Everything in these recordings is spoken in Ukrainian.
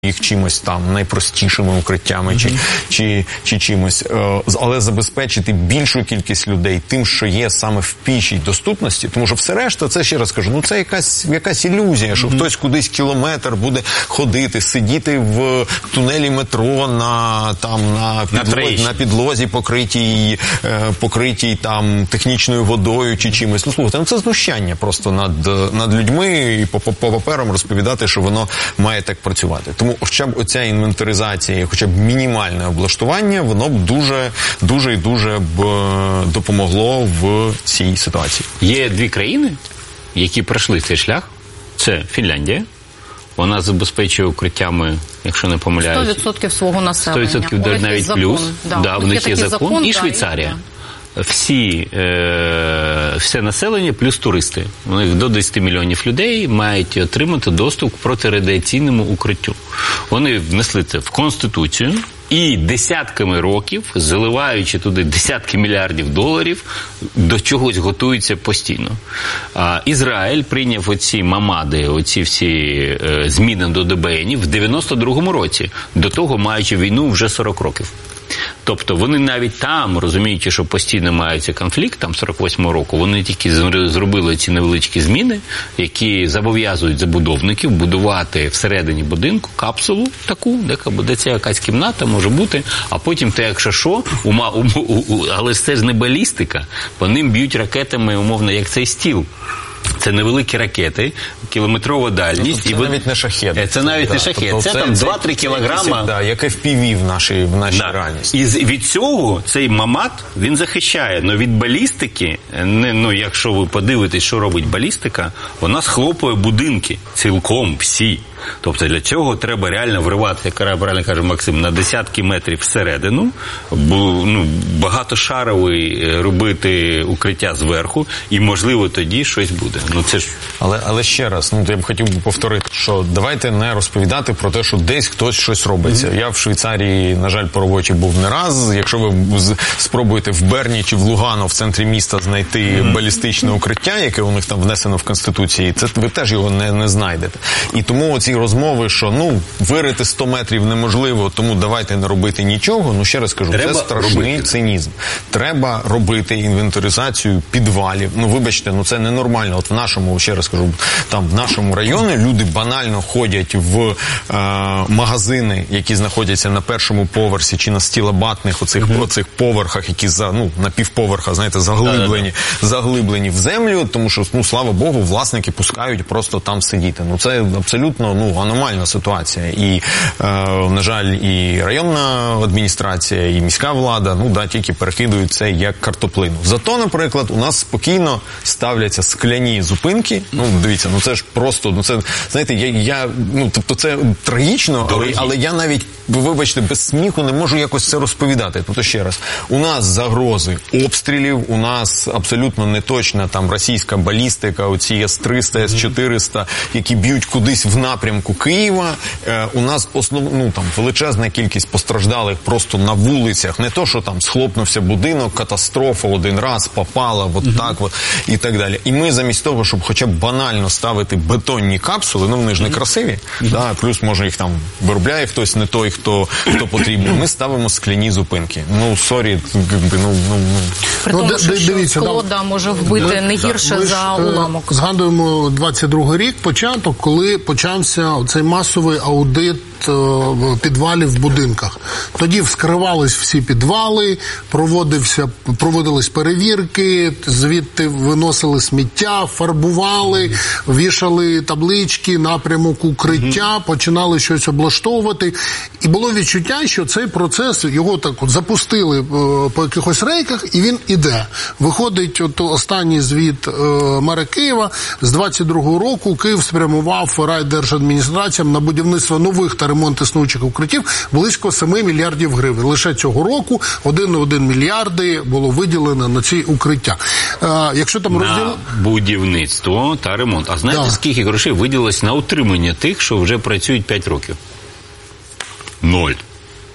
їх чимось там найпростішими укриттями чи чимось, але забезпечити більшу кількість людей тим, що є саме в пішій доступності, тому що все решта, це ще раз кажу, ну це якась ілюзія, що хтось кудись кілометр буде ходити, сидіти в тунелі метро на підлозі покритій там технічною водою чи чимось. Ну слухайте, ну це знущання просто над людьми і по паперам розповідати, що воно має так працювати. Тому хоча б оця інвентаризація, хоча б мінімальне облаштування, воно б дуже б допомогло в цій ситуації. Є дві країни, які пройшли цей шлях. Це Фінляндія. Вона забезпечує укриттями, якщо не помиляюсь, 100% свого населення. 100% навіть плюс. Да, у них є закон. І Швейцарія. Все населення плюс туристи. У них до 10 мільйонів людей мають отримати доступ к протирадіаційному укриттю. Вони внесли це в Конституцію і десятками років, заливаючи туди десятки мільярдів доларів, до чогось готуються постійно. Ізраїль прийняв оці мамади, оці всі зміни до ДБНів в 92-му році, до того маючи війну вже 40 років. Тобто вони навіть там, розуміючи, що постійно мається конфлікт, там 48-го року, вони тільки зробили ці невеличкі зміни, які зобов'язують забудовників будувати всередині будинку капсулу таку, де ця якась кімната може бути, а потім те, якщо що, але це ж не балістика, по ним б'ють ракетами, умовно, як цей стіл. Це невеликі ракети, кілометрова дальність. Це навіть не шахет. Це навіть не шахет. Тобто це там 2-3 кілограма. Як FPV в нашій реальності. І від цього цей мамат, він захищає. Но від балістики, якщо ви подивитесь, що робить балістика, вона схлопує будинки цілком всі. Тобто для цього треба реально вривати, як правильно каже Максим, на десятки метрів всередину, багатошаровий робити укриття зверху, і, можливо, тоді щось буде. Це ж... Але ще раз, я б хотів повторити, що давайте не розповідати про те, що десь хтось щось робиться. Я в Швейцарії, на жаль, по роботі був не раз. Якщо ви спробуєте в Берні чи в Лугано, в центрі міста, знайти балістичне укриття, яке у них там внесено в Конституції, це ви теж його не знайдете. І тому ці розмови, що вирити 100 метрів неможливо, тому давайте не робити нічого, ще раз кажу, це страшний цинізм. Треба робити інвентаризацію підвалів. Вибачте, це ненормально. От в нашому, ще раз кажу, там в нашому районі люди банально ходять в магазини, які знаходяться на першому поверсі чи на стілобатних оцих поверхах, які на півповерха, знаєте, заглиблені в землю, тому що, слава Богу, власники пускають просто там сидіти. Це абсолютно аномальна ситуація. І, на жаль, і районна адміністрація, і міська влада, тільки перекидують це як картоплину. Зато, наприклад, у нас спокійно ставляться скляні зупинки. Дивіться, це ж просто, це, знаєте, тобто це трагічно, але я навіть, вибачте, без сміху не можу якось це розповідати. Тобто, ще раз, у нас загрози обстрілів, у нас абсолютно неточна там російська балістика, оці С-300, С-400, які б'ють кудись в напрямку Києва. У нас величезна кількість постраждалих просто на вулицях. Не то, що там схлопнувся будинок, катастрофа один раз, попала, і так далі. І ми замість того, щоб хоча б банально ставити бетонні капсули, вони ж не красиві, плюс, може, їх там виробляє хтось не той, хто потрібен. Ми ставимо скляні зупинки. Сорі, При тому, що скло може вбити не гірше за уламок. Згадуємо 22-й рік, початок, коли почався цей масовий аудит підвалів в будинках. Тоді вскривались всі підвали, проводились перевірки, звідти виносили сміття, фарбували, вішали таблички, напрямок укриття, починали щось облаштовувати. І було відчуття, що цей процес, його так запустили по якихось рейках, і він іде. Виходить останній звіт мера Києва. З 22-го року Київ спрямував райдержадміністраціям на будівництво нових та ремонт існуючих укриттів близько 7 мільярдів гривень. Лише цього року 1,1 мільярди було виділено на ці укриття. Якщо там на будівництво та ремонт. А знаєте, скільки грошей виділилось на утримання тих, що вже працюють 5 років? 0.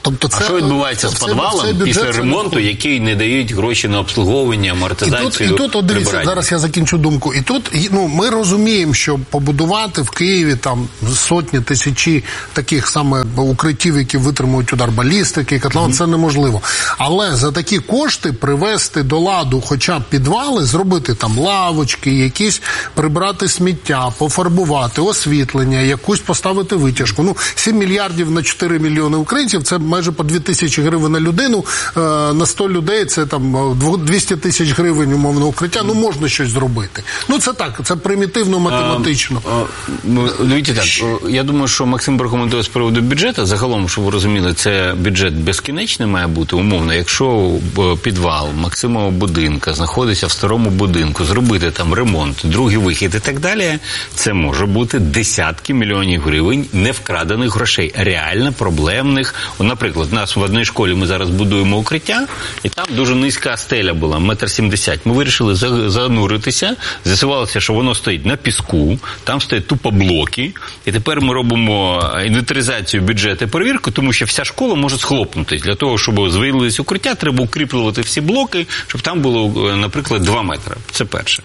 Тобто це, а що відбувається з підвалом після ремонту, який не дають гроші на обслуговування, амортизацію, і тут, дивіться, зараз я закінчу думку. І тут, ми розуміємо, що побудувати в Києві там сотні, тисячі таких саме укриттів, які витримують удар балістики, котлован, це неможливо. Але за такі кошти привести до ладу хоча б підвали, зробити там лавочки, якісь прибрати сміття, пофарбувати, освітлення, якусь поставити витяжку. 7 мільярдів на 4 мільйони українців, це майже по 2 тисячі гривень на людину, на 100 людей це там 200 тисяч гривень умовно укриття, можна щось зробити. Це так, це примітивно математично. Дивіться так, я думаю, що Максим прокоментує з приводу бюджету. Загалом, щоб ви розуміли, це бюджет безкінечний має бути, умовно. Якщо підвал Максимова будинка знаходиться в старому будинку, зробити там ремонт, другий вихід і так далі, це може бути десятки мільйонів гривень невкрадених грошей, реально проблемних. Наприклад, у нас в одній школі ми зараз будуємо укриття, і там дуже низька стеля була, 1,70 м. Ми вирішили зануритися, з'ясувалося, що воно стоїть на піску, там стоять тупо блоки, і тепер ми робимо інвентаризацію бюджету і перевірку, тому що вся школа може схлопнутися. Для того, щоб звільнились укриття, треба укріплювати всі блоки, щоб там було, наприклад, 2 метри. Це перше.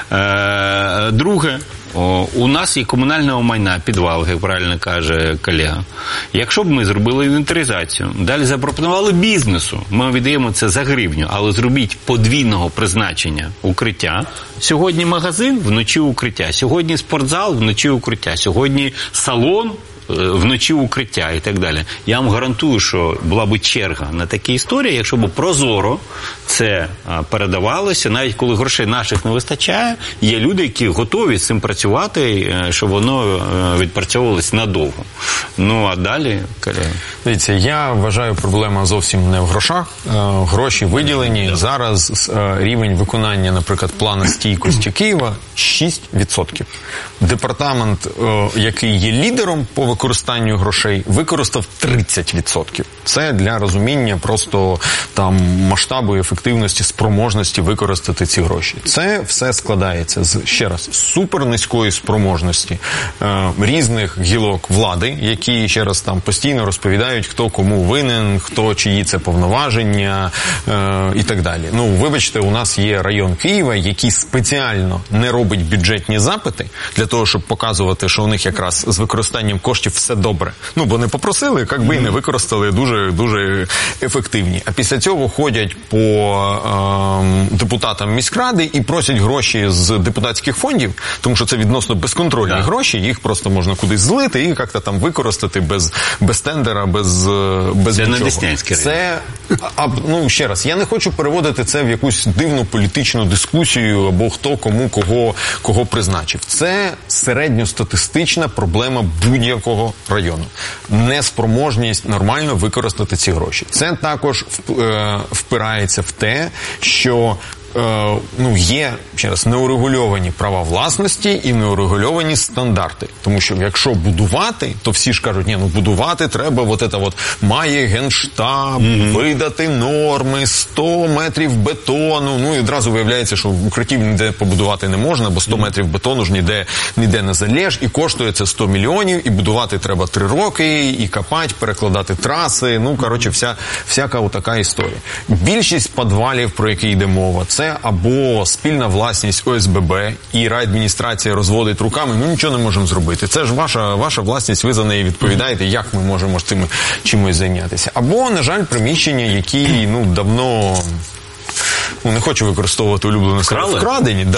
Друге, у нас є комунального майна, підвал, як правильно каже колега. Якщо б ми зробили інвентаризацію, далі запропонували бізнесу, ми віддаємо це за гривню, але зробіть подвійного призначення укриття. Сьогодні магазин, вночі укриття. Сьогодні спортзал, вночі укриття. Сьогодні салон, вночі укриття і так далі. Я вам гарантую, що була б черга на такі історії, якщо б прозоро це передавалося, навіть коли грошей наших не вистачає, є люди, які готові з цим працювати, щоб воно відпрацьовувалось надовго. А далі... Дивіться, я вважаю, проблема зовсім не в грошах. Гроші виділені. Зараз рівень виконання, наприклад, плану стійкості Києва 6%. Департамент, який є лідером по використанню грошей, використав 30%. Це для розуміння просто там масштабу, ефективності, спроможності використати ці гроші. Це все складається з, ще раз, супернизької спроможності різних гілок влади, які, ще раз, там постійно розповідають, хто кому винен, хто чиї це повноваження і так далі. Вибачте, у нас є район Києва, який спеціально не робить бюджетні запити для того, щоб показувати, що у них якраз з використанням коштів все добре. Бо не попросили, як би і не використали, дуже ефективні. А після цього ходять по депутатам міськради і просять гроші з депутатських фондів, тому що це відносно безконтрольні гроші, їх просто можна кудись злити і як-то там використати без тендера, без нічого. Це, ще раз, я не хочу переводити це в якусь дивну політичну дискусію або хто кому кого призначив. Це середньостатистична проблема будь-якого району. Неспроможність нормально використати ці гроші. Це також впирається в те, що є, ще раз, неурегульовані права власності і неурегульовані стандарти. Тому що якщо будувати, то всі ж кажуть, будувати треба, має Генштаб видати норми, 100 метрів бетону, і одразу виявляється, що в укритті ніде побудувати не можна, бо 100 метрів бетону ж ніде не залєш, і коштує це 100 мільйонів, і будувати треба 3 роки, і копати, перекладати траси, всяка отака історія. Більшість підвалів, про які йде мова, це або спільна власність ОСББ, і райадміністрація розводить руками, ми нічого не можемо зробити. Це ж ваша власність, ви за неї відповідаєте, як ми можемо цим чимось зайнятися. Або, на жаль, приміщення, які, давно... не хочу використовувати улюблене слово вкрадені,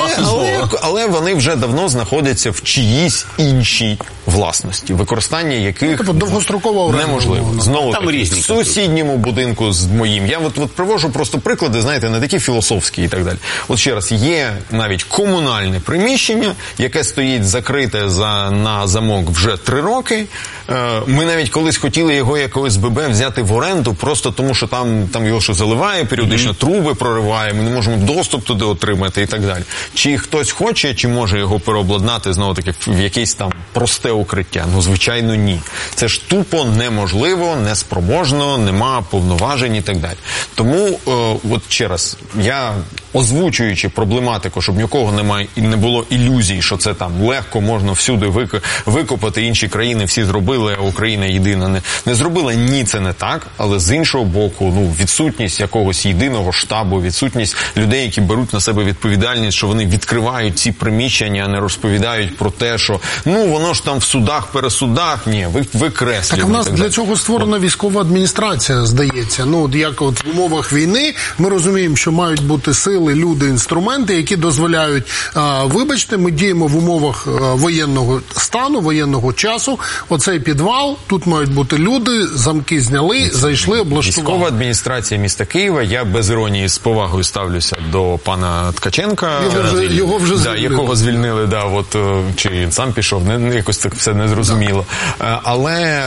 але вони вже давно знаходяться в чиїсь іншій власності, використання яких неможливо. Знову таки, в сусідньому будинку з моїм. Я привожу просто приклади, знаєте, не такі філософські і так далі. Ще раз, є навіть комунальне приміщення, яке стоїть закрите на замок вже 3 роки. Ми навіть колись хотіли його як ОСББ взяти в оренду, просто тому що там його що заливає, періодично труби прориває, ми не можемо доступ туди отримати і так далі. Чи хтось хоче, чи може його переобладнати, знову таки, в якесь там просте укриття? Звичайно, ні. Це ж тупо неможливо, неспроможно, нема повноважень і так далі. Тому, ще раз, я озвучуючи проблематику, щоб нікого не було ілюзій, що це там легко можна всюди викопати, інші країни всі зробили, а Україна єдина не зробила. Ні, це не так, але з іншого боку, відсутність якогось єдиного штабу, відсутність людей, які беруть на себе відповідальність, що вони відкривають ці приміщення, а не розповідають про те, що воно ж там в судах, пересудах, ні, викреслюємо. Так, а в нас для цього створена військова адміністрація, здається. Як в умовах війни ми розуміємо, що мають бути сили, люди, інструменти, які дозволяють, вибачте, ми діємо в умовах воєнного стану, воєнного часу, оцей підвал, тут мають бути люди, замки зняли, зайшли, облаштували. Військова адміністрація міста Києва, я без іронії з повагою ставлюся до пана Ткаченка. Його вже звільнили. Якого звільнили, чи він сам пішов, якось це все незрозуміло. Але,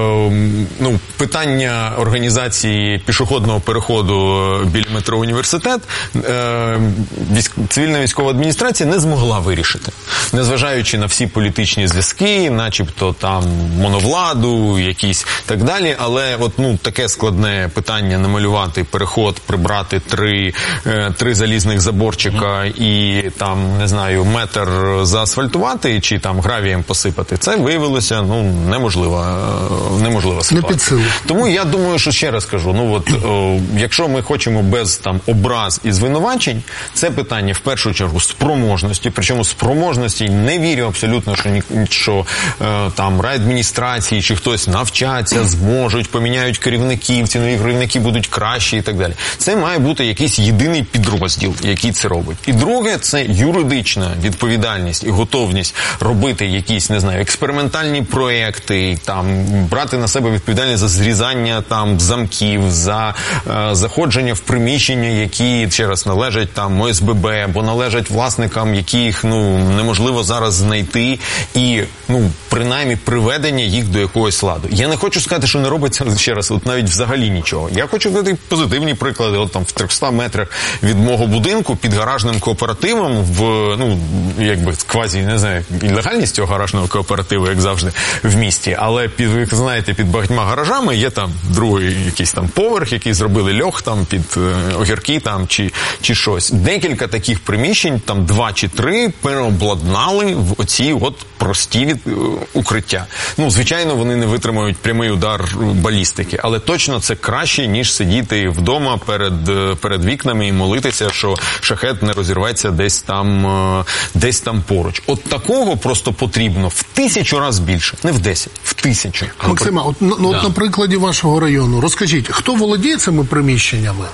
питання організації пішохідного переходу біля метро Університет цивільна військова адміністрація не змогла вирішити. Незважаючи на всі політичні зв'язки, начебто там моновладу, якісь так далі, але таке складне питання намалювати переход, прибрати три залізних заборчика і там, не знаю, метр заасфальтувати чи там гравієм посипати, це виявилося, неможлива ситуація. Не під силу. Тому я думаю, що ще раз кажу, якщо ми хочемо без там образ і звинувачень, це питання в першу чергу спроможності, причому спроможності не вірю абсолютно, що там райадміністрації чи хтось навчаться, зможуть, поміняють керівників, ці нові керівники будуть кращі і так далі. Це має бути якийсь єдиний підрозділ, який це робить. І друге, це юридична відповідальність і готовність робити якісь, не знаю, експериментальні проекти, там, брати на себе відповідальність за зрізання там замків, за заходження в приміщення, які, ще раз, належать там ОСББ, або належать власникам, яких, неможливо зараз знайти, і, принаймні, приведення їх до якогось ладу. Я не хочу сказати, що не робиться, ще раз, навіть взагалі нічого. Я хочу дати позитивні приклади, там в 300 метрах від мого будинку під гаражним кооперативом квазі, не знаю, легальність цього гаражного кооперативу, як завжди, в місті, але під багатьма гаражами є там другий якийсь там поверх, який зробили льох там під огірки там чи щось. Декілька таких приміщень, там 2 чи 3, переобладнали в оці прості укриття. Звичайно, вони не витримають прямий удар балістики, але точно це краще, ніж сидіти вдома перед вікнами і молитися, що шахет не розірветься десь там поруч. От такого просто потрібно в 1000 разів більше, не в 10, в 1000. Максима, на прикладі вашого району, розкажіть, хто володіє цими приміщеннями?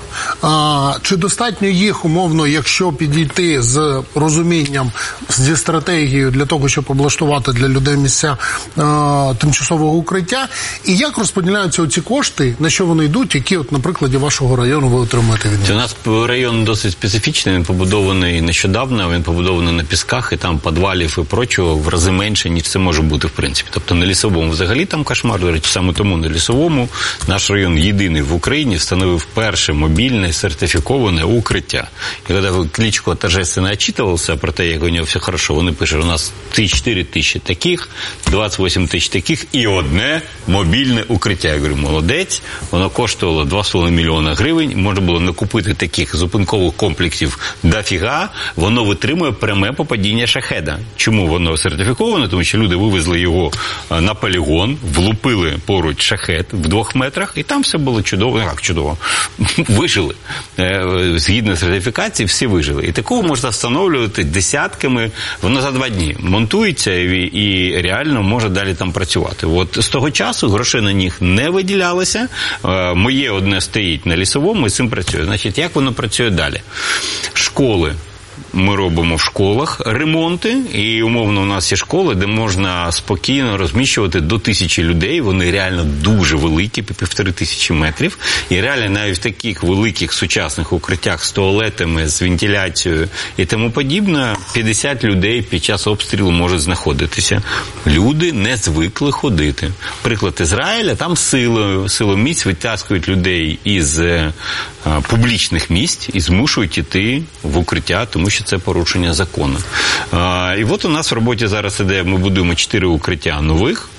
Чи достатньо їх, умовно, якщо підійти з розумінням, зі стратегією для того, щоб облаштувати для людей місця тимчасового укриття? І як розподіляються оці кошти, на що вони йдуть, які, на прикладі вашого району, ви отримаєте від них? У нас район досить специфічний, він побудований нещодавно, він побудований на пісках, і там підвалів і прочого в рази менше, ніж це може бути, в принципі. Тобто на Лісовому взагалі там кошмар, до речі, саме тому на Лісовому наш район єдиний в Україні встановив перше мобільне сертифіковане укриття. І коли Кличко торжественно отчитывался про те, як у нього все хорошо, вони пишуть, у нас 4 тисячі таких, 28 тисяч таких і одне мобільне укриття. Я говорю, молодець, воно коштувало 2,5 мільйона гривень, можна було накупити таких зупинкових комплексів дофіга, воно витримує пряме попадіння шахеда. Чому воно сертифіковане? Тому що люди вивезли його на полігон, влупили поруч шахед в 2 метрах, і там все було чудово. Як чудово? Вижили. Згідно сертифікації, всі вижили. І такого можна встановлювати десятками, воно за 2 дні монтується і реально може далі там працювати. От з того часу грошей на них не виділялося. Моє одне стоїть на Лісовому і з цим працює. Значить, як воно працює далі? Школи. Ми робимо в школах ремонти, і умовно у нас є школи, де можна спокійно розміщувати до 1000 людей, вони реально дуже великі, по 1500 метрів, і реально навіть в таких великих сучасних укриттях з туалетами, з вентиляцією і тому подібне, 50 людей під час обстрілу можуть знаходитися. Люди не звикли ходити. Приклад Ізраїля, там силоміць витаскують людей із публічних місць і змушують іти в укриття, тому що це порушення закону. І от у нас в роботі зараз іде, ми будуємо 4 укриття нових,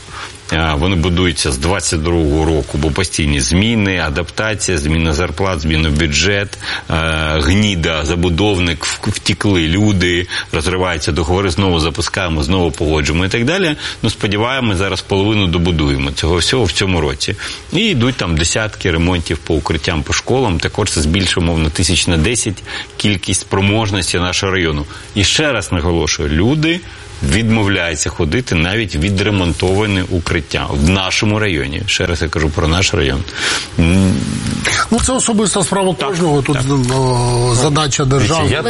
Вони будуються з 22-го року, бо постійні зміни, адаптація, зміна зарплат, зміна бюджет, гніда, забудовник, втікли люди, розриваються договори, знову запускаємо, знову погоджуємо і так далі. Ну, сподіваємося, зараз половину добудуємо цього всього в цьому році. І йдуть там десятки ремонтів по укриттям, по школам. Також це збільшує, мовно, 1000 на 10 кількість спроможності нашого району. І ще раз наголошую, люди відмовляються ходити навіть відремонтоване укриття в нашому районі. Ще раз я кажу про наш район. Ну, це особиста справа кожного. Тут задача держави. Я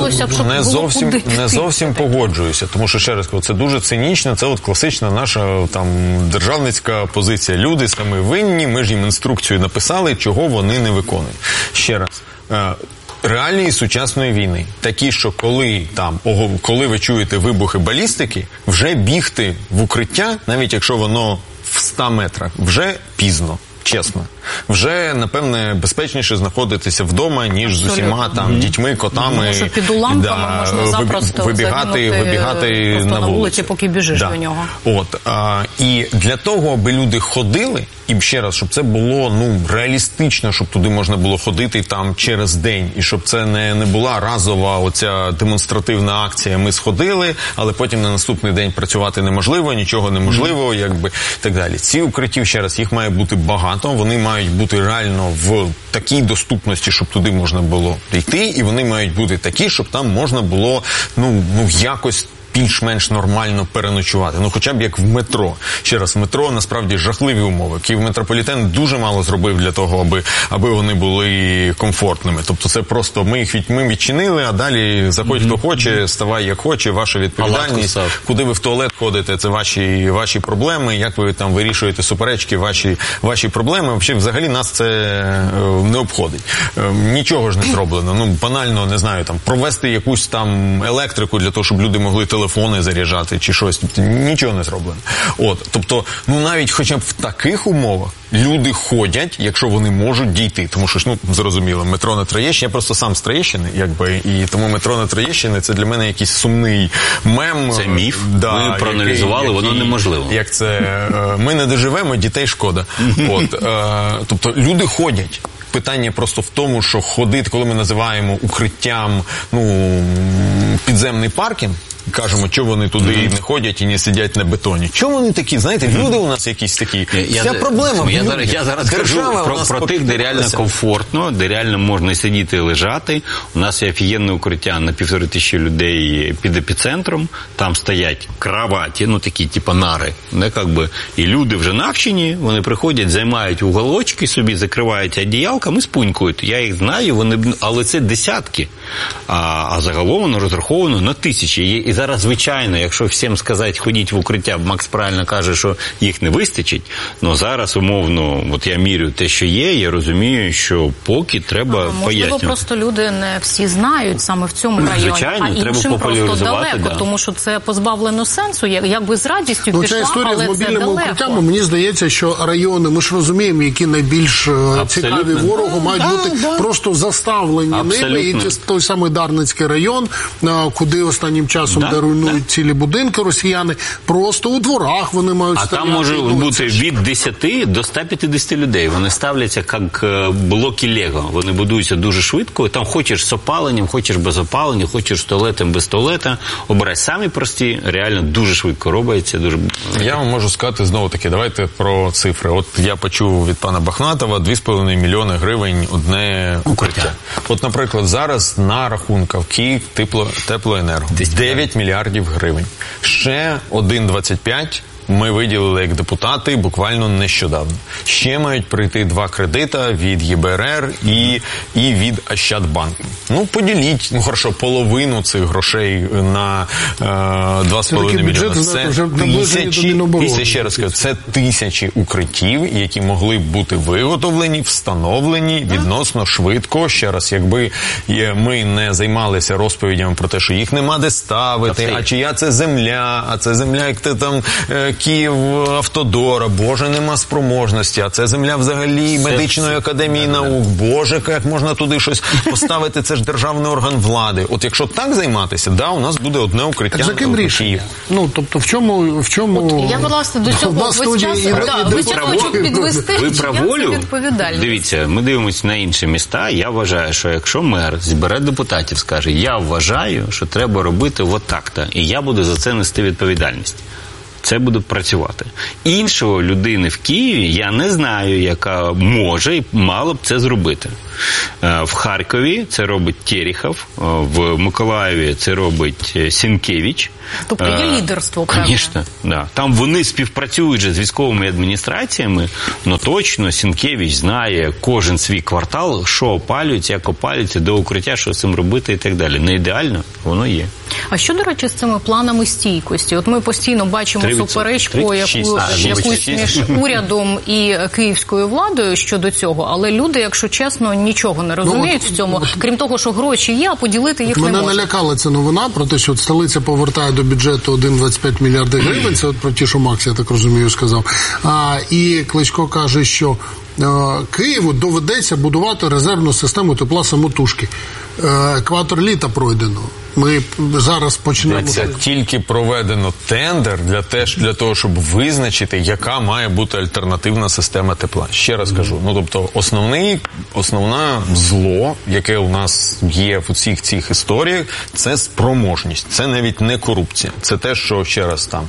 не зовсім погоджуюся, тому що, ще раз кажу, це дуже цинічно, це от класична наша там державницька позиція. Люди саме винні, ми ж їм інструкцію написали, чого вони не виконують. Ще раз. Реальної сучасної війни. Такі, що коли ви чуєте вибухи балістики, вже бігти в укриття, навіть якщо воно в 100 метрах, вже пізно. Чесно. Вже, напевне, безпечніше знаходитися вдома, ніж з усіма там дітьми, котами. Може, під уламками можна запросто вибігати на вулиці, поки біжиш до нього. І для того, аби люди ходили, і ще раз, щоб це було реалістично, щоб туди можна було ходити там через день, і щоб це не була разова оця демонстративна акція. Ми сходили, але потім на наступний день працювати неможливо, нічого неможливо, якби так далі. Ці укриттів, ще раз, їх має бути багато, вони мають бути реально в такій доступності, щоб туди можна було йти, і вони мають бути такі, щоб там можна було якось більш-менш нормально переночувати. Ну, хоча б як в метро. Ще раз, в метро насправді жахливі умови. Київметрополітен дуже мало зробив для того, аби вони були комфортними. Тобто це просто ми відчинили, а далі заходь хто хоче, ставай як хоче, ваша відповідальність. Куди ви в туалет ходите, це ваші проблеми, як ви там вирішуєте суперечки, ваші проблеми. Взагалі нас це не обходить. Нічого ж не зроблено. Банально, не знаю, там провести якусь там електрику для того, щоб люди могли телефони заряджати чи щось. Нічого не зроблено. Тобто, навіть хоча б в таких умовах люди ходять, якщо вони можуть дійти. Тому що, зрозуміло, метро на Троєщині, я просто сам з Троєщини, і тому метро на Троєщині це для мене якийсь сумний мем. Це міф. Ми проаналізували, воно неможливо. Як це, ми не доживемо, дітей шкода. Тобто, люди ходять. Питання просто в тому, що ходити, коли ми називаємо укриттям, підземний паркінг, кажемо, що вони туди не ходять і не сидять на бетоні. Чому вони такі? Знаєте, люди у нас якісь такі. Вся проблема. Я зараз кажу про тих, де реально комфортно, де реально можна сидіти і лежати. У нас є офігенне укриття на 1500 людей під епіцентром. Там стоять кроваті, такі, типу нари. І люди вже навчені, вони приходять, займають уголочки собі, закривають одіялками, спунькують. Я їх знаю, але це десятки. А загалом воно розраховано на тисячі. І зараз, звичайно, якщо всім сказати, ходіть в укриття, Макс правильно каже, що їх не вистачить, але зараз, умовно, я мірю те, що є, я розумію, що поки треба пояснювати. Можливо, просто люди не всі знають саме в цьому районі, звичайно, а треба іншим просто далеко, да. Тому що це позбавлено сенсу, якби з радістю пішла, ця історія але з мобільними це далеко. укриттями, мені здається, що райони, ми ж розуміємо, які найбільш цікаві ворогу, мають бути просто заставлені ними, і той самий Дарницький район, куди останнім часом руйнують цілі будинки росіяни, просто у дворах вони мають стояти. А там може бути від 10 до 150 людей. Вони ставляться як блоки Лего. Вони будуються дуже швидко. Там хочеш з опаленням, хочеш без опалення, хочеш з туалетом, без туалета. Обирай самі прості, реально дуже швидко робиться. Я вам можу сказати знову-таки, давайте про цифри. От я почув від пана Бахнатова 2,5 мільйони гривень одне укриття. Наприклад, зараз на рахунках Київ теплоенерго 9 мільярдів гривень. Ще 1,25 ми виділили як депутати буквально нещодавно. Ще мають прийти 2 кредита від ЄБРР і від Ощадбанку. Поділіть, половину цих грошей на 2,5 мільйона. Це ще раз кажу, це тисячі укриттів, які могли б бути виготовлені, встановлені відносно швидко. Ще раз, якби ми не займалися розповідями про те, що їх нема де ставити, а чия це земля, як ти там Київавтодора, боже, нема спроможності, а це земля взагалі медичної академії наук, боже, як можна туди щось поставити, це ж державний орган влади. От якщо так займатися, да, у нас буде одне укриття. Так за ким рішення? Ну, тобто в чому... От я, власне, до цього весь час хочу підвести, ви про волю? Відповідальність. Дивіться, ми дивимося на інші міста. Я вважаю, що якщо мер збере депутатів, скаже, я вважаю, що треба робити отак-то, і я буду за це нести відповідальність. Це буде працювати. Іншого людини в Києві я не знаю, яка може і мала б це зробити. В Харкові це робить Терехов, в Миколаєві це робить Сінкевич. Тобто є лідерство, правда? Звісно, да. Там вони співпрацюють же з військовими адміністраціями, але точно Сінкевич знає кожен свій квартал, що опалюють, як опалюється, до укриття, що з цим робити і так далі. Не ідеально, воно є. А що, до речі, з цими планами стійкості? От ми постійно бачимо суперечку якусь між урядом і київською владою щодо цього, але люди, якщо чесно, нічого не розуміють в цьому, крім того, що гроші є, а поділити їх не можна. Мене налякала ця новина про те, що столиця повертає до бюджету 1,25 мільярда гривень, це от про ті, що Макс, я так розумію, сказав. І Кличко каже, що Києву доведеться будувати резервну систему тепла самотужки. Екватор літа пройдено. Ми зараз почнемо... Це тільки проведено тендер для того, щоб визначити, яка має бути альтернативна система тепла. Ще раз кажу, ну тобто основне зло, яке у нас є в усіх цих історіях, це спроможність. Це навіть не корупція. Це те, що, ще раз там,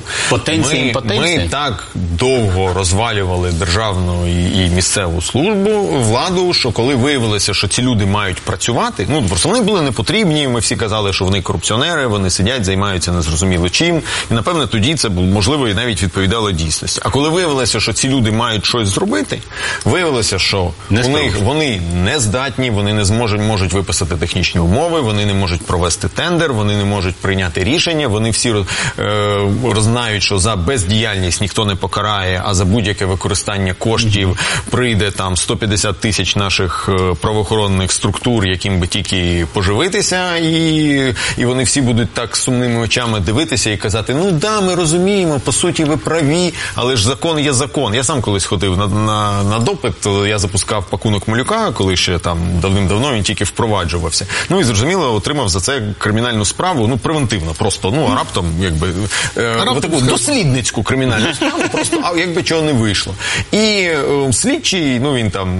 ми так довго розвалювали державну і місцеву владу, що коли виявилося, що ці люди мають працювати, ну просто вони були непотрібні, ми всі казали, що вони корупціонери, вони сидять, займаються незрозуміло чим, і напевне тоді це можливо і навіть відповідало дійсності. А коли виявилося, що ці люди мають щось зробити, виявилося, що вони не здатні, вони не можуть виписати технічні умови, вони не можуть провести тендер, вони не можуть прийняти рішення, вони всі знають, що за бездіяльність ніхто не покарає, а за будь-яке використання коштів прийде там 150 тисяч наших правоохоронних структур, яким би тільки поживитися, і вони всі будуть так сумними очами дивитися і казати, ну да, ми розуміємо, по суті ви праві, але ж закон є закон. Я сам колись ходив на допит, я запускав пакунок малюка, коли ще там давним-давно він тільки впроваджувався. Ну і зрозуміло, отримав за це кримінальну справу, ну превентивно просто, ну а раптом якби таку дослідницьку кримінальну справу, просто якби чого не вийшло. І слідчий, ну він там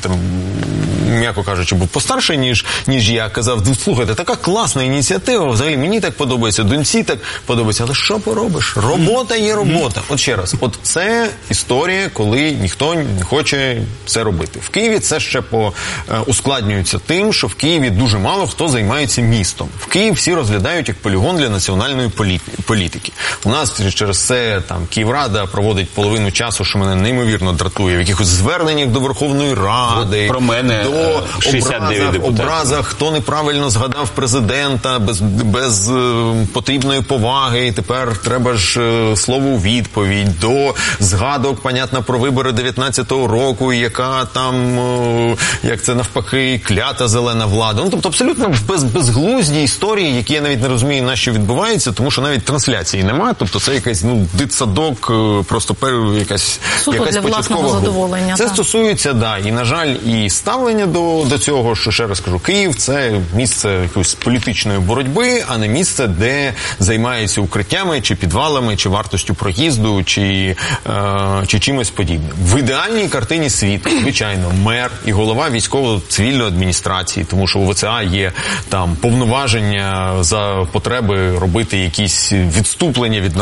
м'яко кажучи, був постарший, ніж я, казав, слухайте, така класна ініціатива, взагалі мені так подобається, доньці так подобається, але що поробиш? Робота є робота. От ще раз, от це історія, коли ніхто не хоче це робити. В Києві це ще ускладнюється тим, що в Києві дуже мало хто займається містом. В Київ всі розглядають як полігон для національної політики. У нас через це там Київрада проводить половину часу, що мене неймовірно дратує, в якихось зверненнях до Верховної Ради, про мене до образах, хто неправильно згадав президента, без потрібної поваги, і тепер треба ж слово у відповідь, до згадок, понятно, про вибори 19-го року, яка там, як це навпаки, клята зелена влада. Ну, тобто абсолютно безглузді історії, які я навіть не розумію, на що відбуваються, тому що навіть трансляції немає, тобто це якийсь, дитсадок, просто якась початкова задоволення. Це стосується, да, і, на жаль, і ставлення до цього, що, ще раз кажу, Київ – це місце якоїсь політичної боротьби, а не місце, де займаються укриттями, чи підвалами, чи вартостю проїзду, чи чимось подібним. В ідеальній картині світу, звичайно, мер і голова військово-цивільної адміністрації, тому що у ВЦА є там повноваження за потреби робити якісь відступлення від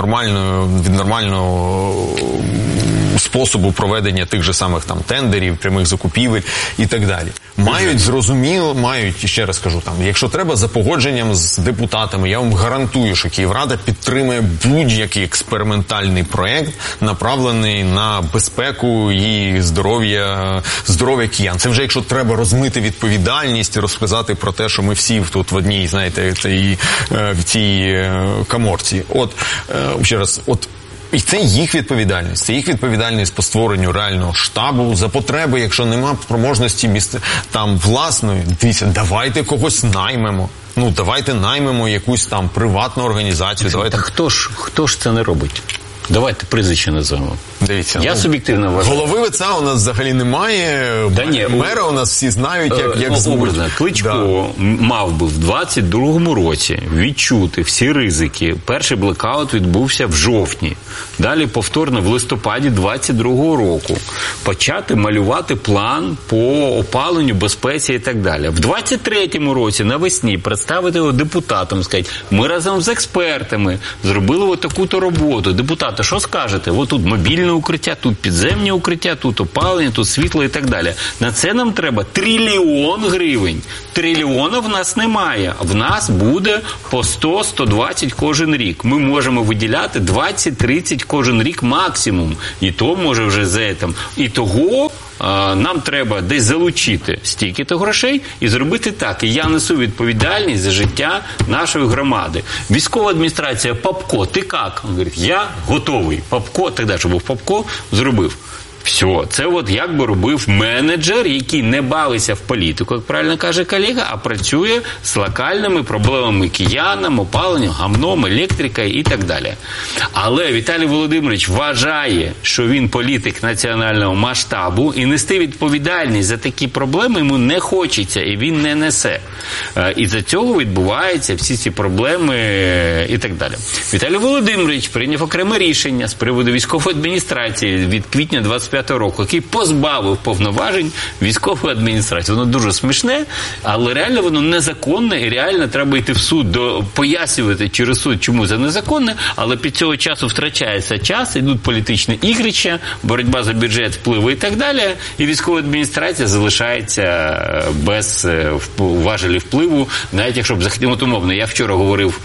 нормального способу проведення тих же самих там тендерів, прямих закупівель і так далі. Мають, ще раз кажу, там, якщо треба, за погодженням з депутатами, я вам гарантую, що Київрада підтримує будь-який експериментальний проект, направлений на безпеку і здоров'я киян. Це вже якщо треба розмити відповідальність і розказати про те, що ми всі тут в одній, знаєте, в цій каморці. Ще раз, і це їх відповідальність. Це їх відповідальність по створенню реального штабу. За потреби, якщо нема спроможності там власної, дивіться, давайте когось наймемо. Давайте наймемо якусь там приватну організацію. Хто ж це не робить? Давайте прізвище назовемо. Дивіться. Я суб'єктивно вважаю. Голови ВЦА у нас взагалі немає. Мера у нас всі знають, як звуть. Кличко мав би в 22-му році відчути всі ризики. Перший блекаут відбувся в жовтні. Далі повторно в листопаді 22-го року. Почати малювати план по опаленню, безпеці і так далі. В 23-му році навесні представити його депутатам, сказати, ми разом з експертами зробили отаку-то роботу. Депутати, що скажете? Ось тут мобільне укриття, тут підземні укриття, тут опалення, тут світло і так далі. На це нам треба 1 трильйон гривень. Трильйона в нас немає. В нас буде по 100-120 кожен рік. Ми можемо виділяти 20-30 кожен рік максимум. І то може вже за етим. І того нам треба десь залучити стільки-то грошей і зробити так. І я несу відповідальність за життя нашої громади. Військова адміністрація, Попко, ти як? Він говорить, я готовий. Попко, тоді, що був Попко, зробив. Все, це от як би робив менеджер, який не бавиться в політику, як правильно каже колега, а працює з локальними проблемами киянам, опаленням, гамном, електрикою і так далі. Але Віталій Володимирович вважає, що він політик національного масштабу і нести відповідальність за такі проблеми йому не хочеться, і він не несе. І за цього відбуваються всі ці проблеми і так далі. Віталій Володимирович прийняв окреме рішення з приводу військової адміністрації від квітня 25-го року, який позбавив повноважень військової адміністрації. Воно дуже смішне, але реально воно незаконне, і реально треба йти в суд, пояснювати через суд, чому це незаконне, але під цього часу втрачається час, йдуть політичні ігрища, боротьба за бюджет, впливи і так далі, і військова адміністрація залишається без важелі впливу, навіть якщо б захотіло, умовно. Я вчора говорив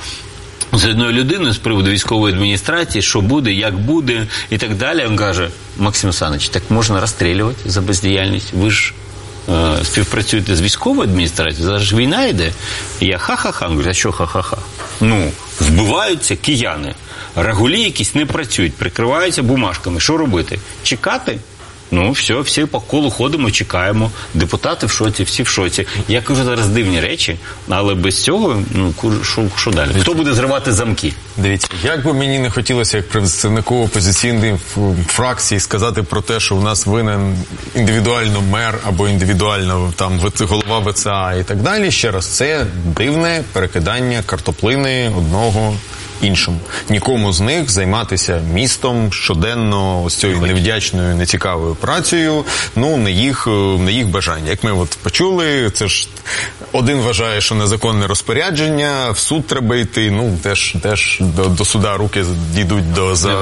з одною людиною з приводу військової адміністрації, що буде, як буде і так далі. Він каже, Максим Олександрович, так можна розстрілювати за бездіяльність. Ви ж співпрацюєте з військовою адміністрацією, зараз ж війна йде. І я ха-ха-ха. Він говорить, а що ха-ха-ха? Ну, вбиваються кияни. Рагулі якісь не працюють, прикриваються бумажками. Що робити? Чекати? Ну, все, всі по колу ходимо, чекаємо. Депутати в шоці, всі в шоці. Я кажу зараз дивні речі, але без цього, ну, що далі? Хто буде зривати замки? Дивіться, як би мені не хотілося, як представнику опозиційної фракції, сказати про те, що в нас винен індивідуально мер або індивідуально там голова ВЦА і так далі, ще раз, це дивне перекидання картоплини одного іншому. Нікому з них займатися містом щоденно ось цією невдячною, нецікавою працею, ну, не їх бажання. Як ми от почули, це ж один вважає, що незаконне розпорядження, в суд треба йти, ну, теж до суда руки дійдуть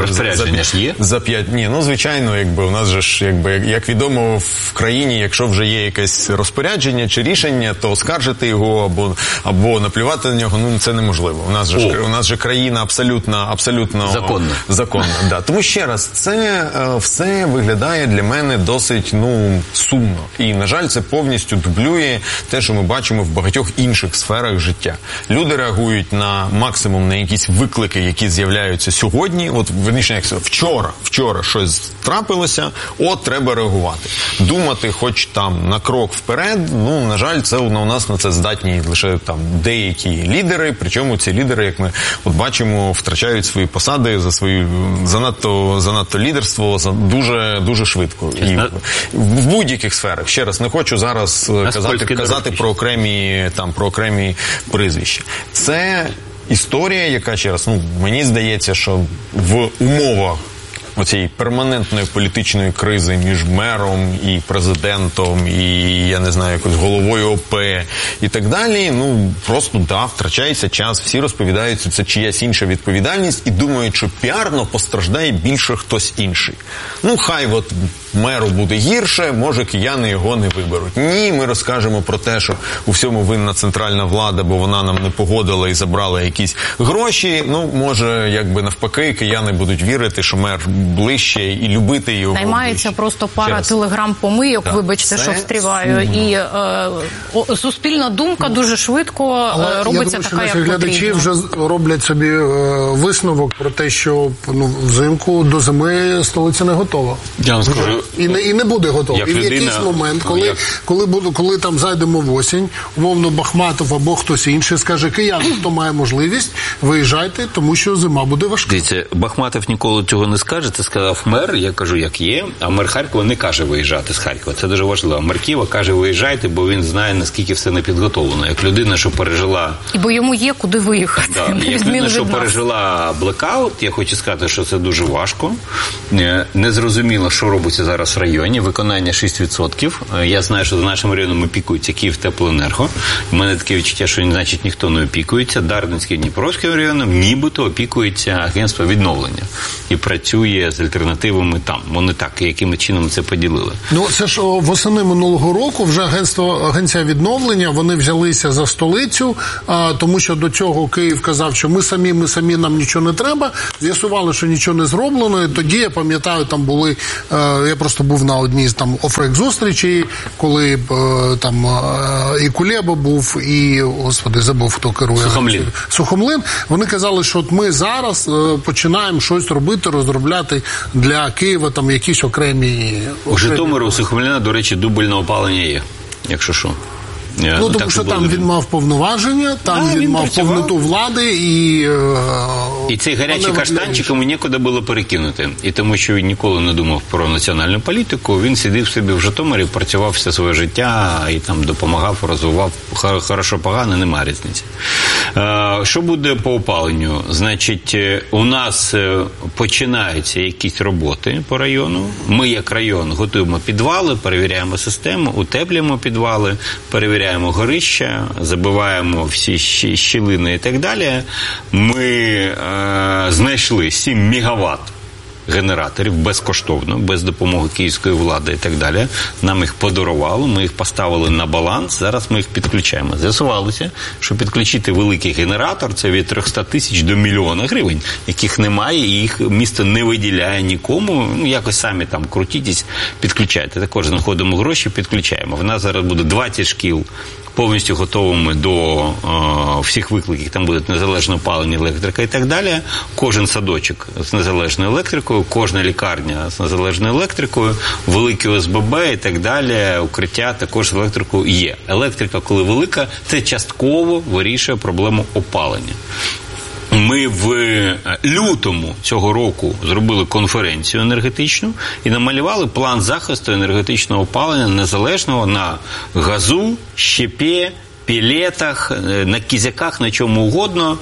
за 5. Ні, ну, звичайно, якби у нас же ж, якби, як відомо, в країні, якщо вже є якесь розпорядження чи рішення, то оскаржити його або наплювати на нього, ну, це неможливо. У нас же країна абсолютно законна. Да. Тому ще раз, це все виглядає для мене досить, ну, сумно. І, на жаль, це повністю дублює те, що ми бачимо в багатьох інших сферах життя. Люди реагують на максимум на якісь виклики, які з'являються сьогодні. От, верніше, як вчора щось трапилося, от треба реагувати. Думати хоч там на крок вперед, ну, на жаль, це у нас на це здатні лише там деякі лідери, причому ці лідери, як ми от бачимо, втрачають свої посади за свою занадто лідерство дуже швидко. І в будь-яких сферах. Ще раз, не хочу зараз казати про окремі прізвища. Це історія, яка, ще раз, ну, мені здається, що в умовах оцієї перманентної політичної кризи між мером і президентом, і, я не знаю, якось головою ОП і так далі, ну, просто, да, втрачається час, всі розповідають, що це чиясь інша відповідальність і думають, що піарно постраждає більше хтось інший. Ну, хай от меру буде гірше, може кияни його не виберуть. Ні, ми розкажемо про те, що у всьому винна центральна влада, бо вона нам не погодила і забрала якісь гроші. Ну, може, якби навпаки, кияни будуть вірити, що мер ближче і любити його. Наймається просто пара телеграм-помийок, вибачте, що встріваю, і суспільна думка дуже швидко робиться така, як потрібно. Глядачі вже роблять собі висновок про те, що взимку до зими столиця не готова. Я вам скажу, і не буде готова. І в якийсь момент, коли там зайдемо в осінь, умовно Бахматов або хтось інший скаже: кияни, хто має можливість, виїжджайте, тому що зима буде важка. Дивіться, Бахматов ніколи цього не скаже, це сказав мер, я кажу, як є, а мер Харкова не каже виїжджати з Харкова. Це дуже важливо. Мер Києва каже виїжджайте, бо він знає, наскільки все не підготовлено. Як людина, що пережила... І бо йому є куди виїхати. Як людина, що пережила блекаут, я хочу сказати, що це дуже важко. Незрозуміло, що робиться зараз в районі. Виконання 6%. Я знаю, що за нашим районом опікується Київтеплоенерго. У мене таке відчуття, що, значить, ніхто не опікується. Дарницьким, Дніпровським районом нібито опікується агентство відновлення. І працює з альтернативами там. Вони так, яким чином це поділили. Це ж восени минулого року вже агенція відновлення, вони взялися за столицю, тому що до цього Київ казав, що ми самі, нам нічого не треба. З'ясували, що нічого не зроблено. І тоді, я пам'ятаю, там були, я просто був на одній з там офрек-зустрічей, коли там і Кулеба був, і, господи, забув, хто керує. Сухомлин. Вони казали, що от ми зараз починаємо щось робити, розробляти для Києва там якісь окремі... У Житомиру, у Сухомлина, до речі, дубльне опалення є, якщо що. Тому що там він мав повноваження, там він мав повноту влади, і цей гарячий каштанчик йому нікуди було перекинути. І тому, що він ніколи не думав про національну політику, він сидів собі в Житомирі, працював все своє життя і там допомагав, розвивав. Хорошо, погано, немає різниці. Що буде по опаленню? Значить, у нас починаються якісь роботи по району. Ми, як район, готуємо підвали, перевіряємо систему, утеплюємо підвали, перевіряємо горища, забиваємо всі щілини і так далі. Ми знайшли 7 мегаватт генераторів безкоштовно, без допомоги київської влади і так далі. Нам їх подарували, ми їх поставили на баланс, зараз ми їх підключаємо. З'ясувалося, що підключити великий генератор – це від 300 тисяч до 1 мільйона гривень, яких немає, і їх місто не виділяє нікому. Якось самі там крутітесь, підключайте. Також знаходимо гроші, підключаємо. В нас зараз буде 20 шкіл повністю готовими до всіх викликів, там буде незалежне опалення, електрика і так далі. Кожен садочок з незалежною електрикою, кожна лікарня з незалежною електрикою, великі ОСББ і так далі, укриття також з електрикою є. Електрика, коли велика, це частково вирішує проблему опалення. Ми в лютому цього року зробили конференцію енергетичну і намалювали план захисту енергетичного опалення незалежного на газу, щепі, пілетах, на кізяках, на чому угодно,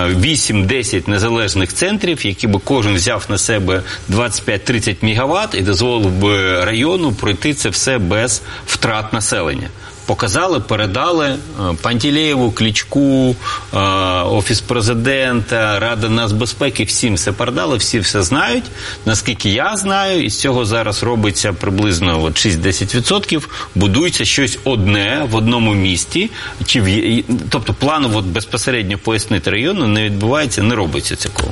8-10 незалежних центрів, які би кожен взяв на себе 25-30 мегаватт і дозволив би району пройти це все без втрат населення. Показали, передали Пантелеєву, Кличку, Офіс Президента, Рада нацбезпеки, всім все передали, всі все знають. Наскільки я знаю, із цього зараз робиться приблизно 6-10%, будується щось одне в одному місті. Тобто плану безпосередньо пояснити району не відбувається, не робиться цього.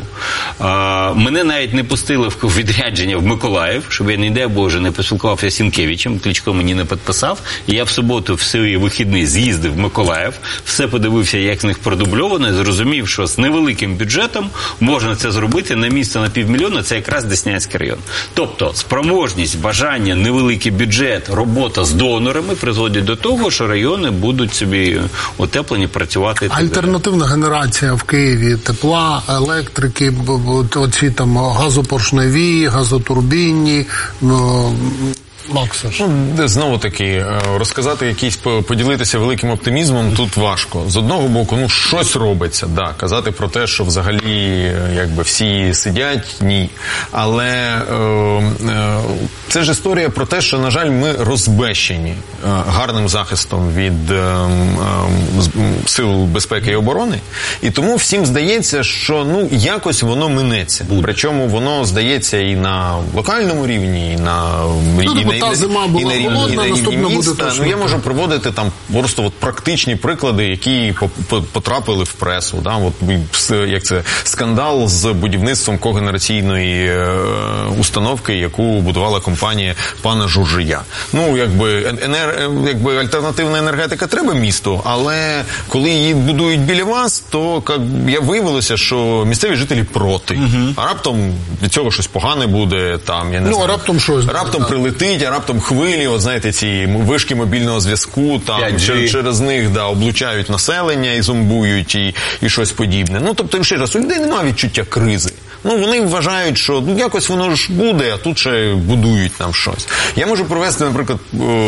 Мене навіть не пустили в відрядження в Миколаїв, щоб я, не дай Боже, не поспілкувався з Сінкевичем, Кличко мені не підписав, і я в суботу в свої вихідні з'їздив в Миколаїв, все подивився, як з них продубльовано, і зрозумів, що з невеликим бюджетом можна це зробити на місто на 500 000, це якраз Деснянський район. Тобто спроможність, бажання, невеликий бюджет, робота з донорами призводять до того, що райони будуть собі утеплені, працювати. Альтернативна генерація в Києві тепла, електрики, оці там газопоршневі, газотурбінні, Макса. Знову таки, розказати якісь, поділитися великим оптимізмом тут важко. З одного боку, щось робиться, да. Казати про те, що взагалі, всі сидять, ні. Але це ж історія про те, що, на жаль, ми розбещені гарним захистом від сил безпеки і оборони. І тому всім здається, що, якось воно минеться. Причому воно здається і на локальному рівні, і на та зима була холодна, наступна буде точно. Ну, я можу приводити там просто от практичні приклади, які потрапили в пресу. Да? От, як це, скандал з будівництвом когенераційної установки, яку будувала компанія пана Журжія. Ну, якби альтернативна енергетика треба місту, але коли її будують біля вас, то виявилося, що місцеві жителі проти. А раптом від цього щось погане буде, там, я не знаю. Раптом щось. Раптом прилетить, а раптом хвилі, от знаєте, ці вишки мобільного зв'язку, там, через них, облучають населення і зомбують, і щось подібне. Ну, тобто, ще раз, у людей немає відчуття кризи. Ну, вони вважають, що якось воно ж буде, а тут ще будують нам щось. Я можу привести, наприклад,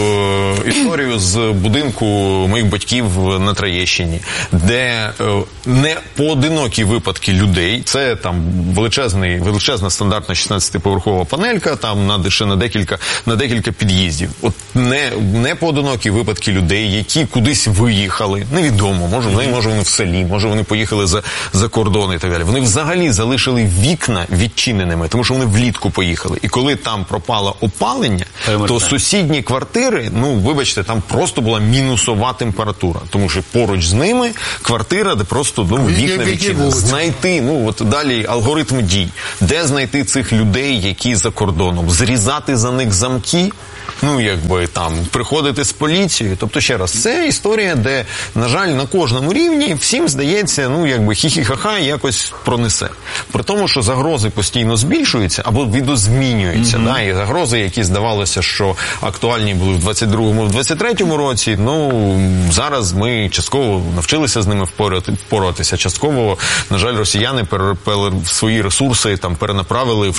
історію з будинку моїх батьків на Троєщині, де не поодинокі випадки людей, це там величезна стандартна 16-поверхова панелька, там ще на декілька під'їздів. От не поодинокі випадки людей, які кудись виїхали, невідомо, може вони в селі, може вони поїхали за кордон і так далі. Вони взагалі залишили вікна відчиненими, тому що вони влітку поїхали. І коли там пропало опалення, то сусідні квартири, ну, вибачте, там просто була мінусова температура. Тому що поруч з ними квартира, де просто вікна відчинені. Знайти, от далі алгоритм дій. Де знайти цих людей, які за кордоном? Зрізати за них замки? Приходити з поліцією. Тобто, ще раз, це історія, де, на жаль, на кожному рівні всім здається, хі-хі-ха-ха, якось пронесе. При тому, що загрози постійно збільшуються або видозмінюються. Да? І загрози, які здавалося, що актуальні були в 22-му, в 23-му році, зараз ми частково навчилися з ними впоратися. Частково, на жаль, росіяни свої ресурси перенаправили в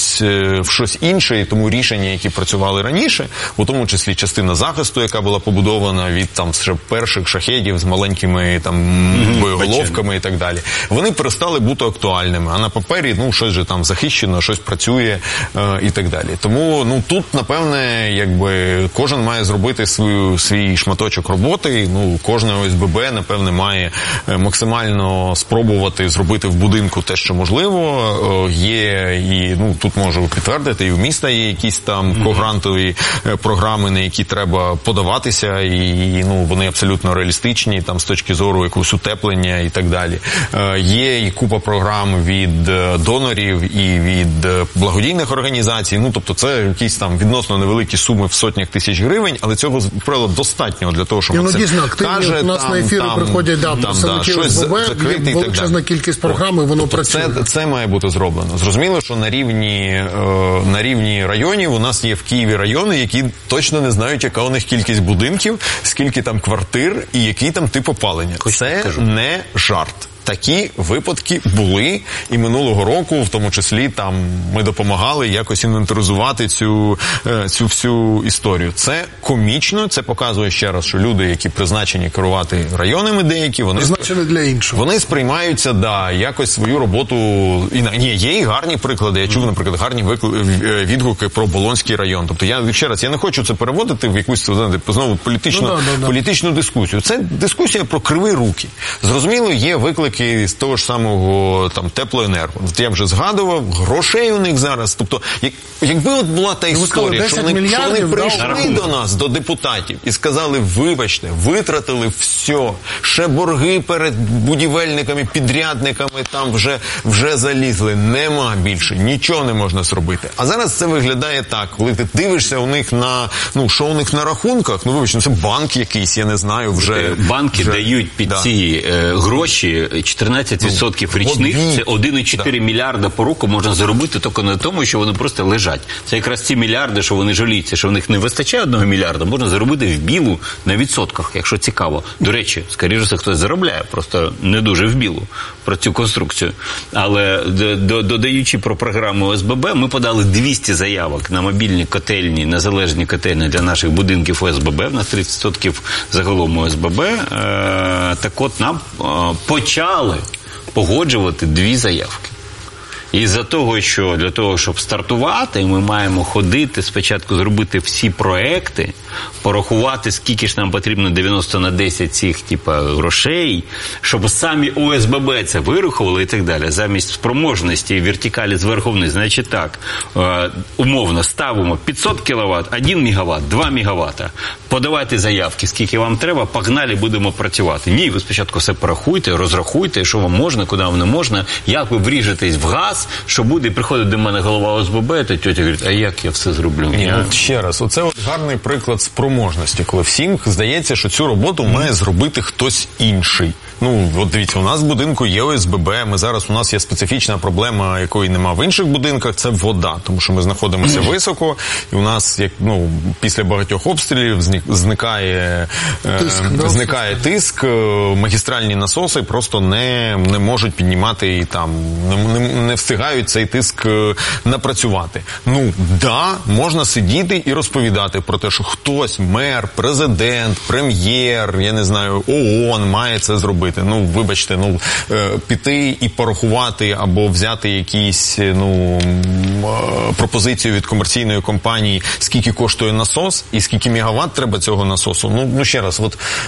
щось інше, і тому рішення, які працювали раніше, у тому числі частина захисту, яка була побудована від ще перших шахедів з маленькими боєголовками і так далі, вони перестали бути актуальними. А на папері, щось же там захищено, щось працює і так далі. Тому, тут, напевне, кожен має зробити свій шматочок роботи. Кожне ОСББ, напевне, має максимально спробувати зробити в будинку те, що можливо. Є і, тут можу підтвердити, і в міста є якісь там когрантові програми, на які треба подаватися, і вони абсолютно реалістичні, там з точки зору якогось утеплення і так далі. Є і купа програм від донорів і від благодійних організацій. Тобто це якісь там відносно невеликі суми в сотнях тисяч гривень, але цього, правило, достатньо для того, щоб це каже. У нас на ефіри приходять представники ОСББ, величезна кількість програм, і воно працює. Це має бути зроблено. Зрозуміло, що на рівні районів у нас є в Києві райони, які точно не знають, яка у них кількість будинків, скільки там квартир і який там тип опалення. Це не жарт. Такі випадки були, і минулого року, в тому числі, там ми допомагали якось інвентаризувати цю всю історію. Це комічно, це показує ще раз, що люди, які призначені керувати районами деякі, вони призначені для іншого. Вони сприймаються, якось свою роботу. Є і гарні приклади. Я чув, наприклад, гарні відгуки про Болонський район. Тобто я не хочу це переводити в якусь знову політичну дискусію. Це дискусія про криві руки. Зрозуміло, є виклики з того ж самого теплоенерго. Я вже згадував, грошей у них зараз. Тобто, якби була та історія, що вони прийшли до нас, до депутатів, і сказали, вибачте, витратили все, ще борги перед будівельниками, підрядниками там вже залізли, нема більше, нічого не можна зробити. А зараз це виглядає так, коли ти дивишся у них що у них на рахунках, вибачте, це банк якийсь, я не знаю, вже... Банки дають під ці гроші 14% річних, це 1,4 мільярда по року можна заробити тільки на тому, що вони просто лежать. Це якраз ці мільярди, що вони жаліються, що в них не вистачає 1 мільярда, можна заробити в білу на відсотках, якщо цікаво. До речі, скоріше все, хтось заробляє, просто не дуже в білу про цю конструкцію. Але додаючи про програму ОСББ, ми подали 200 заявок на мобільні котельні, на залежні котельні для наших будинків ОСББ, в нас 30% загалом ОСББ. Так от нам почали погоджувати 2 заявки. Із-за того, що для того, щоб стартувати, ми маємо ходити, спочатку зробити всі проекти, порахувати, скільки ж нам потрібно 90/10 цих грошей, щоб самі ОСББ це вирахували і так далі. Замість спроможності вертикалі зверху вниз. Значить так, умовно ставимо 500 кВт, 1 МВт, 2 МВт. Подавайте заявки, скільки вам треба, погнали, будемо працювати. Ні, ви спочатку все порахуйте, розрахуйте, що вам можна, куди вам не можна, як ви вріжетесь в газ, що буде, приходить до мене голова ОСББ, то тетя говорить, а як я все зроблю? Ні, ще раз, оце от гарний приклад спроможності, коли всім здається, що цю роботу має зробити хтось інший. Ну, от дивіться, у нас в будинку є ОСББ, у нас є специфічна проблема, якої нема в інших будинках, це вода, тому що ми знаходимося високо, і у нас, після багатьох обстрілів зникає тиск, магістральні насоси просто не можуть піднімати і там, не встигають цей тиск напрацювати. Ну, можна сидіти і розповідати про те, що хтось, мер, президент, прем'єр, я не знаю, ООН має це зробити. Ну, вибачте, піти і порахувати або взяти якісь, пропозицію від комерційної компанії, скільки коштує насос і скільки мегаватт треба цього насосу. Ну ще раз,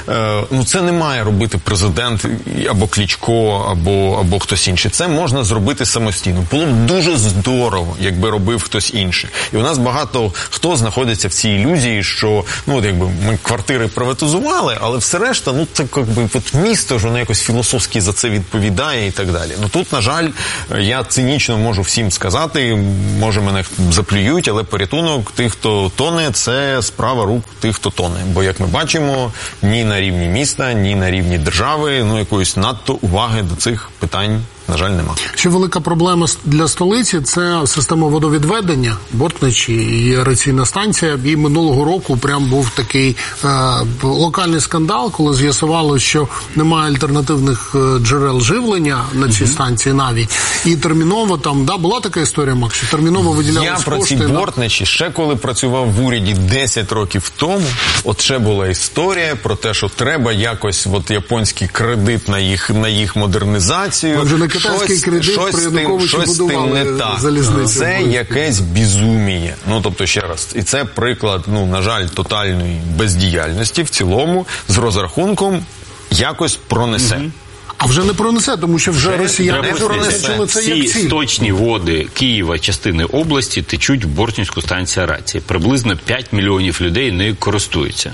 це не має робити президент або Кличко, або хтось інший. Це можна зробити самостійно. Було б дуже здорово, якби робив хтось інший. І у нас багато хто знаходиться в цій ілюзії, що, ми квартири приватизували, але все решта, це місто ж, воно якось філософськи за це відповідає і так далі. Тут, на жаль, я цинічно можу всім сказати, може мене заплюють, але порятунок тих, хто тоне, це справа рук тих, хто тоне. Бо, як ми бачимо, ні на рівні міста, ні на рівні держави, якоїсь надто уваги до цих питань, на жаль, нема. Ще велика проблема для столиці – це система водовідведення, Бортничі і аераційна станція. І минулого року прям був такий локальний скандал, коли з'ясувало, що немає альтернативних джерел живлення на цій станції навіть. І терміново там, була така історія, Макс, що терміново виділялись кошти. Я про ці Бортничі ще коли працював в уряді 10 років тому, ще була історія про те, що треба якось японський кредит на їх модернізацію. Китайський кредит при Януковичі будували залізницю. Це якесь безуміє. Тобто, ще раз, і це приклад, на жаль, тотальної бездіяльності в цілому, з розрахунком якось пронесе. А вже не пронесе, тому що вже росіяни визначили це як ціль. Всі сточні води Києва, частини області, течуть в Бортницьку станцію аерації. Приблизно 5 мільйонів людей нею користуються.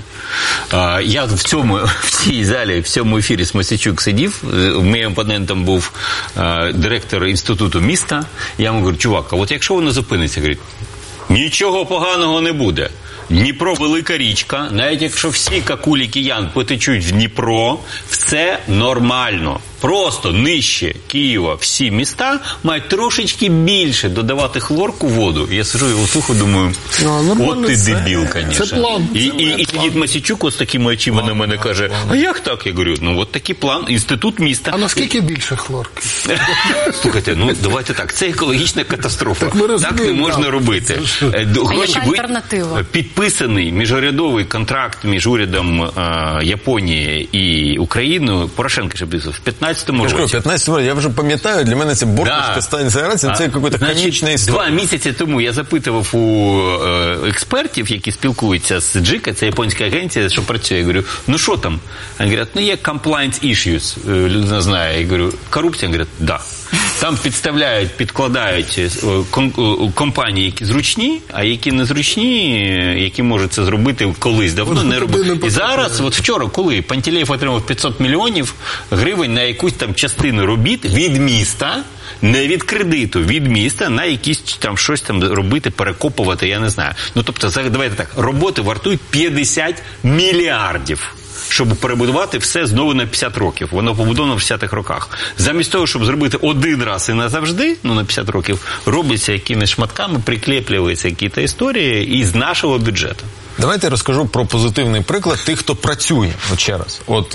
Я в цій залі, в цьому ефірі з Мосійчук сидів, моїм опонентом був директор інституту міста. Я йому говорю, чувак, а якщо воно зупиниться, говорить, нічого поганого не буде. Дніпро – велика річка, навіть якщо всі какулі киян потечуть в Дніпро, все нормально. Просто нижче Києва всі міста мають трошечки більше додавати хлорку в воду. Я сижу і слухаю, думаю, от ти дебіл, звісно. Це план. І Дід Мосійчук з такими очима на мене каже, а як так? Я говорю, от такий план, інститут міста. А наскільки більше хлорки? Слухайте, давайте так, це екологічна катастрофа. Так не можна робити. Яка альтернатива? Підписаний міжурядовий контракт між урядом Японії і Україною, Порошенко ще підписав в 15-му році. 15-му році, я вже пам'ятаю, для мене це Бортницька станція аерації, це якась конічна історія. 2 місяці тому я запитував у експертів, які спілкуються з JICA, це японська агенція, що працює, я говорю, що там? Вони говорять, є compliance issues, людина знає. Я говорю, корупція? Вони говорять, да. Там підкладають компанії, які зручні, а які незручні, які можуть це зробити колись давно не робили. І зараз, вчора, коли Пантелеєв отримав 500 мільйонів гривень на якусь там частину робіт від міста, не від кредиту, від міста, на якісь там щось там робити, перекопувати, я не знаю. Тобто, давайте так, роботи вартують 50 мільярдів. Щоб перебудувати все знову на 50 років. Воно побудовано в 50-х роках. Замість того, щоб зробити один раз і назавжди, на 50 років, робляться якимись шматками, приклеплюються якісь історії із нашого бюджету. Давайте я розкажу про позитивний приклад тих, хто працює. Ще раз. От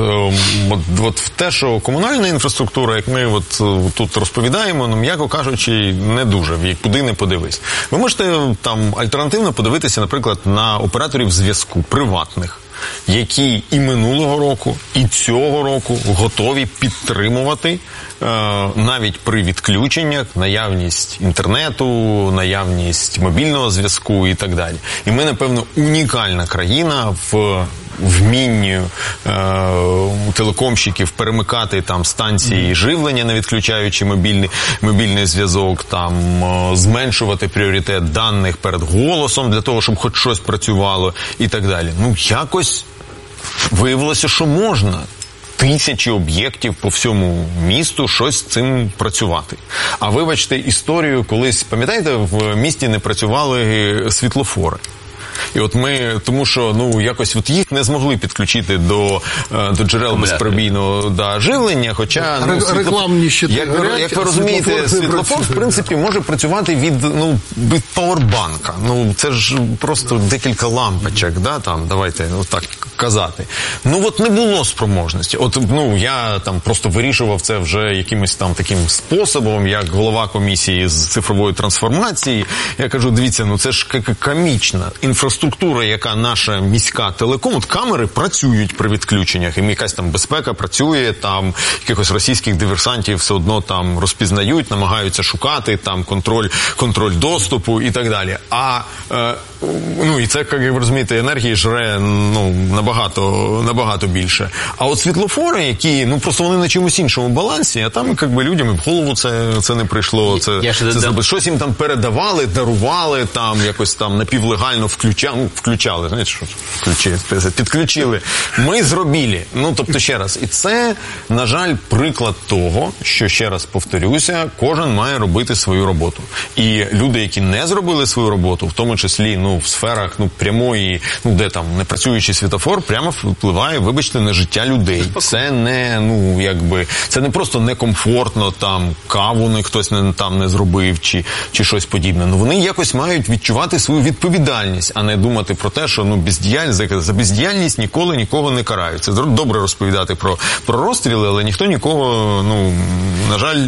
в те, що комунальна інфраструктура, як ми тут розповідаємо, м'яко кажучи, не дуже, куди не подивись. Ви можете там альтернативно подивитися, наприклад, на операторів зв'язку, приватних. які і минулого року, і цього року готові підтримувати навіть при відключеннях наявність інтернету, наявність мобільного зв'язку і так далі. І ми, напевно, унікальна країна в вмінні телекомщиків перемикати там станції живлення, не відключаючи мобільний зв'язок, там зменшувати пріоритет даних перед голосом для того, щоб хоч щось працювало і так далі. Ну, якось виявилося, що можна. Тисячі об'єктів по всьому місту щось з цим працювати. А вибачте історію, колись, пам'ятаєте, в місті не працювали світлофори. І от ми, тому що, ну, якось от їх не змогли підключити до джерел безперебійного живлення, хоча... Рекламні щити як ви розумієте, світлофор, в принципі, може працювати від павербанка. Ну, це ж просто декілька лампочок, да, там, давайте так казати. Ну, от не було спроможності. От, ну, я там просто вирішував це вже якимось там таким способом, як голова комісії з цифрової трансформації. Я кажу, дивіться, ну, це ж комічна інфраструктура, яка наша міська телеком, от камери працюють при відключеннях, і якась там безпека працює, там якихось російських диверсантів все одно там розпізнають, намагаються шукати, там контроль доступу і так далі. Ну, і це, як ви розумієте, енергії жре, ну, набагато більше. А от світлофори, які, ну, просто вони на чомусь іншому балансі, а там, якби, людям в голову це не прийшло, щось їм там передавали, дарували, там, якось там напівлегально включали, знаєте, що підключили. Ми зробили. Ну, тобто, ще раз. І це, на жаль, приклад того, що, ще раз повторюся, кожен має робити свою роботу. І люди, які не зробили свою роботу, в тому числі, ну, в сферах, ну, прямої, ну, де там не працюючий світофор, прямо впливає, вибачте, на життя людей. Це не, ну, якби, це не просто некомфортно, там, каву хтось там не зробив, чи щось подібне. Ну, вони якось мають відчувати свою відповідальність, а не думати про те, що, ну, за бездіяльність нікого не карають. Це добре розповідати про розстріли, але ніхто нікого, ну, на жаль...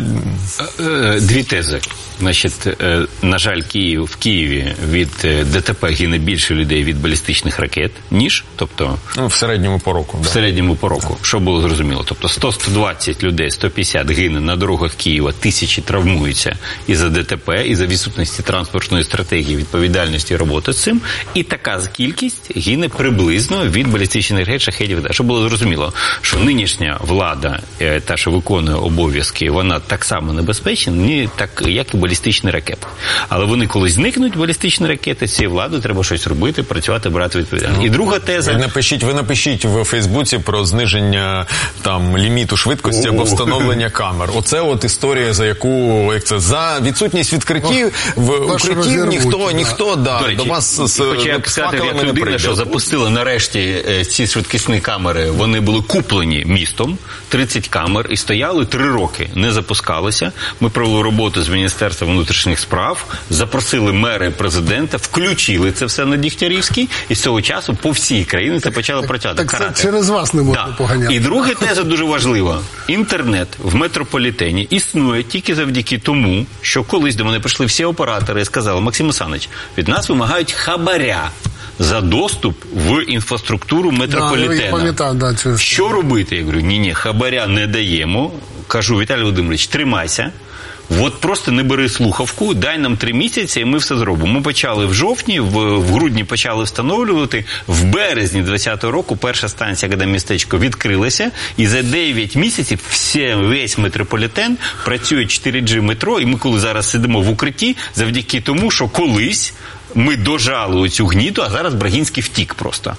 Дві тези. Значить, на жаль, в Києві від ДТП гине більше людей від балістичних ракет, ніж, тобто... Ну, в середньому по року. В середньому по року, що було зрозуміло. Тобто 100-120 людей, 150 гине на дорогах Києва, тисячі травмуються із-за ДТП, із-за відсутності транспортної стратегії, відповідальності роботи з цим. І така кількість гине приблизно від балістичних ракет, шахедів. Що було зрозуміло, що нинішня влада, та, що виконує обов'язки, вона так само небезпечна, так, як і балістичні ракети. Але вони колись зникнуть, балістичні ракети, з цією владою треба щось робити, працювати, брати відповідальність. І друга теза... Ви напишіть в Фейсбуці про зниження там ліміту швидкості або встановлення камер. Оце от історія, за яку, за відсутність відкриттів в укриттів ніхто до вас з факелами не прийде. Що запустили нарешті ці швидкісні камери, вони були куплені містом, 30 камер, і стояли 3 роки, не запускалися. Ми провели роботу з Міністерства внутрішніх справ, запросили мери, президента, включили це все на Дігтярівській, і з цього часу по всій країні це почало працювати. Так це через вас не можна поганяти. І друга теза дуже важлива. Інтернет в метрополітені існує тільки завдяки тому, що колись до мене прийшли всі оператори і сказали: Максим Олександрович, від нас вимагають хабаря за доступ в інфраструктуру метрополітена. Що робити? Я говорю, ні, хабаря не даємо. Кажу, Віталій Володимирович, тримайся. От просто не бери слухавку, дай нам 3 місяці, і ми все зробимо. Ми почали в жовтні, в грудні почали встановлювати. В березні 2020 року перша станція, де містечко, відкрилася, і за 9 місяців весь метрополітен працює 4G метро, і ми коли зараз сидимо в укритті, завдяки тому, що колись ми дожали оцю гніду, а зараз Брагінський втік просто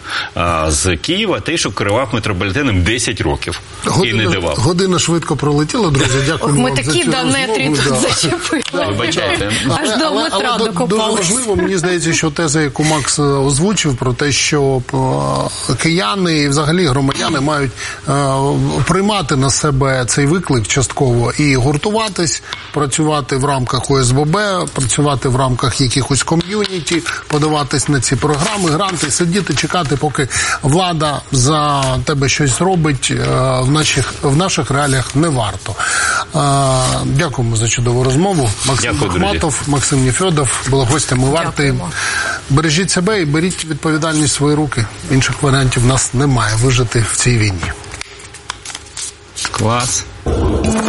з Києва, той, що керував метрополітеном 10 років і не давав. Година швидко пролетіла, друзі, дякуємо вам за цю розмову. Ми такі нетрі тут зачепили. Вибачайте. Аж до метра докопалися. Дуже важливо, мені здається, що теза, яку Макс озвучив, про те, що кияни і взагалі громадяни мають приймати на себе цей виклик частково і гуртуватись, працювати в рамках ОСББ, працювати в рамках якихось ком'юніті, Юніті, подаватись на ці програми, гранти, сидіти, чекати, поки влада за тебе щось робить, в наших реаліях не варто. Дякуємо за чудову розмову. Максим Бахматов, Максим Нефьодов були гостями «Варти». Бережіть себе і беріть відповідальність в свої руки. Інших варіантів в нас немає вижити в цій війні. Клас.